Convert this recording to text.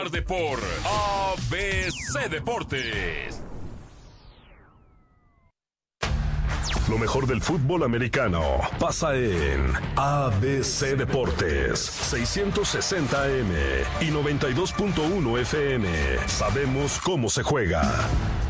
Tarde por ABC Deportes. Lo mejor del fútbol americano pasa en ABC Deportes, 660 AM y 92.1 FM. Sabemos cómo se juega.